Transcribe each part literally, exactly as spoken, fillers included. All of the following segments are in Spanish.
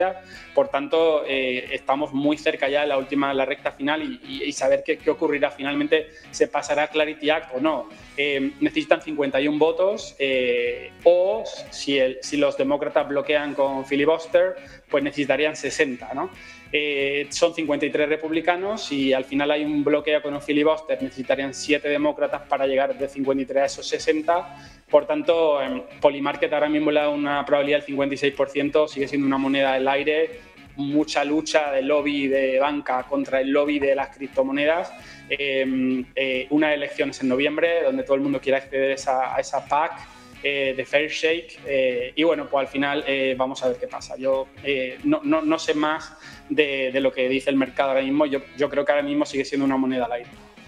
Por tanto, eh, estamos muy cerca ya de la última, la recta final y, y, y saber qué, qué ocurrirá. Finalmente, ¿se pasará Clarity Act o no? Eh, necesitan cincuenta y uno votos eh, o si, el, si los demócratas bloquean con filibuster, pues necesitarían sesenta, ¿no? Eh, son cincuenta y tres republicanos y al final hay un bloqueo con un filibuster, necesitarían siete demócratas para llegar de cincuenta y tres a esos sesenta. Por tanto, eh, Polymarket ahora mismo le da una probabilidad del cincuenta y seis por ciento, sigue siendo una moneda del aire, mucha lucha del lobby de banca contra el lobby de las criptomonedas, eh, eh, unas elecciones en noviembre donde todo el mundo quiere acceder a esa, a esa P A C eh, de Fair Shake eh, y bueno, pues al final eh, vamos a ver qué pasa. Yo eh, no, no, no sé más de, de lo que dice el mercado ahora mismo, yo, yo creo que ahora mismo sigue siendo una moneda al aire.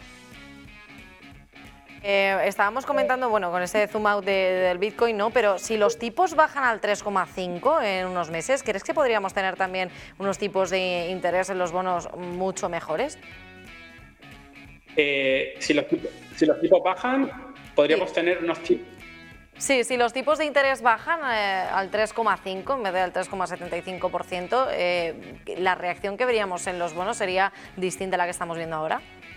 Eh, estábamos comentando, bueno, con ese zoom out de, del Bitcoin, ¿no? Pero si los tipos bajan al tres coma cinco en unos meses, ¿crees que podríamos tener también unos tipos de interés en los bonos mucho mejores? Eh, si, los, si los tipos bajan, podríamos sí. tener unos tipos. Sí, si los tipos de interés bajan eh, al tres coma cinco en vez del tres coma setenta y cinco por ciento, eh, la reacción que veríamos en los bonos sería distinta a la que estamos viendo ahora.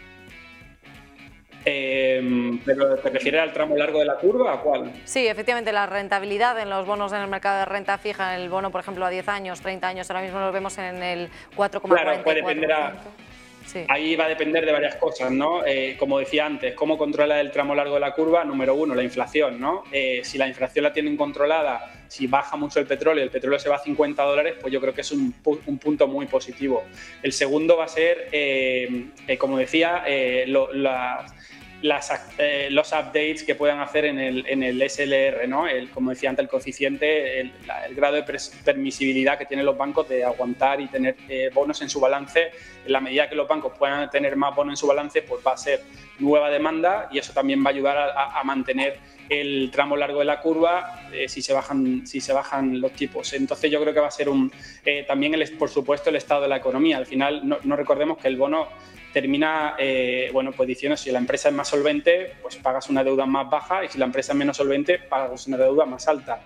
Eh, ¿Pero te refieres al tramo largo de la curva o cuál? Sí, efectivamente, la rentabilidad en los bonos en el mercado de renta fija, en el bono, por ejemplo, a diez años, treinta años, ahora mismo lo vemos en el cuatro coma cuarenta y cuatro por ciento. Claro, puede depender a... Sí. Ahí va a depender de varias cosas, ¿no? Eh, como decía antes, ¿cómo controla el tramo largo de la curva? Número uno, la inflación, ¿no? Eh, si la inflación la tienen controlada, si baja mucho el petróleo, el petróleo se va a cincuenta dólares, pues yo creo que es un, un punto muy positivo. El segundo va a ser, eh, eh, como decía, eh, lo, las... Las, eh, los updates que puedan hacer en el, en el S L R, ¿no? El, como decía antes, el coeficiente, el, la, el grado de permisibilidad que tienen los bancos de aguantar y tener eh, bonos en su balance. En la medida que los bancos puedan tener más bonos en su balance, pues va a ser nueva demanda y eso también va a ayudar a, a mantener el tramo largo de la curva eh, si, se bajan, si se bajan los tipos. Entonces yo creo que va a ser un, eh, también, el, por supuesto, el estado de la economía. Al final no, no recordemos que el bono termina eh, bueno, pues diciendo si la empresa es más solvente, pues pagas una deuda más baja y si la empresa es menos solvente, pagas una deuda más alta.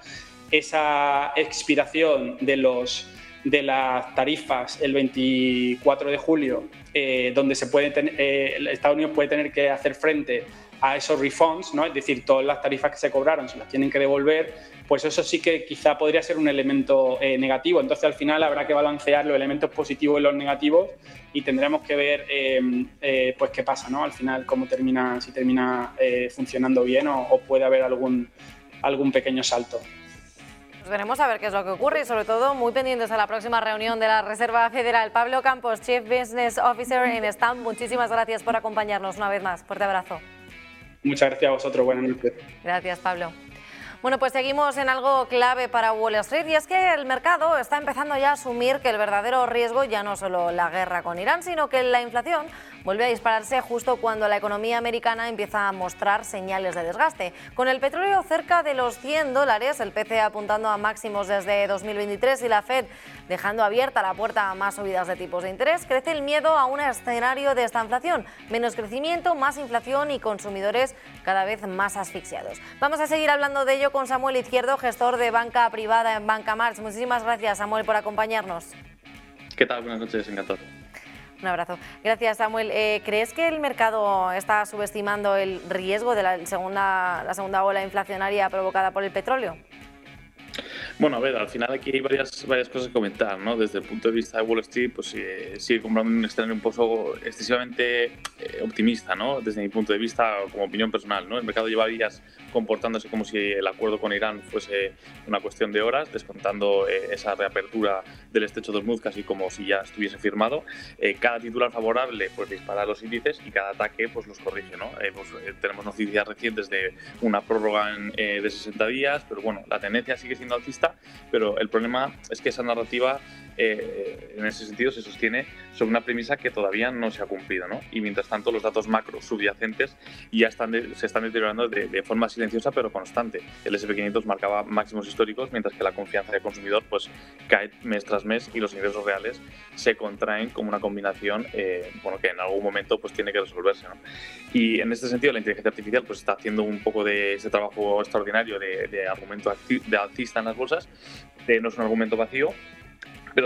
Esa expiración de, los, de las tarifas el veinticuatro de julio, eh, donde se puede ten, eh, Estados Unidos puede tener que hacer frente a esos refunds, ¿no? Es decir, todas las tarifas que se cobraron se las tienen que devolver, pues eso sí que quizá podría ser un elemento eh, negativo. Entonces, al final habrá que balancear los elementos positivos y los negativos y tendremos que ver eh, eh, pues qué pasa, ¿no? Al final, cómo termina, si termina eh, funcionando bien o, o puede haber algún, algún pequeño salto. Pues veremos a ver qué es lo que ocurre y sobre todo muy pendientes a la próxima reunión de la Reserva Federal. Pablo Campos, Chief Business Officer en Stamp, muchísimas gracias por acompañarnos una vez más. Fuerte abrazo. Muchas gracias a vosotros, buenas noches. Gracias, Pablo. Bueno, pues seguimos en algo clave para Wall Street y es que el mercado está empezando ya a asumir que el verdadero riesgo ya no solo la guerra con Irán, sino que la inflación vuelve a dispararse justo cuando la economía americana empieza a mostrar señales de desgaste. Con el petróleo cerca de los cien dólares, el P C apuntando a máximos desde dos mil veintitrés y la Fed dejando abierta la puerta a más subidas de tipos de interés, crece el miedo a un escenario de estanflación, menos crecimiento, más inflación y consumidores cada vez más asfixiados. Vamos a seguir hablando de ello con Samuel Izquierdo, gestor de banca privada en Banca March. Muchísimas gracias, Samuel, por acompañarnos. ¿Qué tal? Buenas noches, encantado. Un abrazo. Gracias, Samuel. Eh, ¿Crees que el mercado está subestimando el riesgo de la segunda, la segunda ola inflacionaria provocada por el petróleo? Bueno, a ver, al final aquí hay varias, varias cosas que comentar, ¿no? Desde el punto de vista de Wall Street, pues eh, sigue comprando un escenario un poco excesivamente eh, optimista, ¿no? Desde mi punto de vista, como opinión personal, ¿no? El mercado lleva días comportándose como si el acuerdo con Irán fuese una cuestión de horas, descontando eh, esa reapertura del estrecho de Hormuz casi como si ya estuviese firmado. Eh, cada titular favorable pues dispara los índices y cada ataque pues los corrige, ¿no? Eh, pues, eh, tenemos noticias recientes de una prórroga en, eh, de sesenta días, pero bueno, la tendencia sigue siendo alcista, pero el problema es que esa narrativa eh, en ese sentido se sostiene sobre una premisa que todavía no se ha cumplido, ¿no? Y mientras tanto los datos macro subyacentes ya están de, se están deteriorando de, de forma silenciosa pero constante. El ese and pe quinientos marcaba máximos históricos mientras que la confianza del consumidor pues cae mes tras mes y los ingresos reales se contraen como una combinación eh, bueno, que en algún momento pues tiene que resolverse, ¿no? Y en este sentido la inteligencia artificial pues está haciendo un poco de ese trabajo extraordinario de, de argumento de alcista en las bolsas. Eh, no es un argumento vacío,